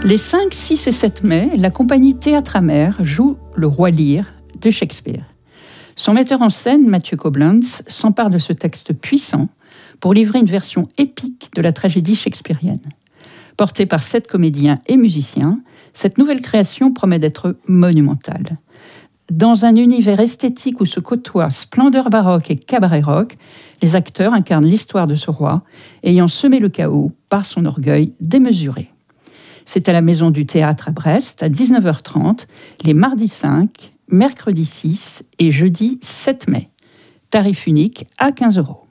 Les 5, 6 et 7 mai, la compagnie Théâtre Amer joue Le Roi Lear de Shakespeare. Son metteur en scène, Mathieu Koblenz, s'empare de ce texte puissant pour livrer une version épique de la tragédie shakespearienne. Portée par 7 comédiens et musiciens, cette nouvelle création promet d'être monumentale. Dans un univers esthétique où se côtoient splendeur baroque et cabaret rock, les acteurs incarnent l'histoire de ce roi, ayant semé le chaos par son orgueil démesuré. C'est à la Maison du Théâtre à Brest, à 19h30, les mardis 5, mercredi 6 et jeudi 7 mai. Tarif unique à 15 €.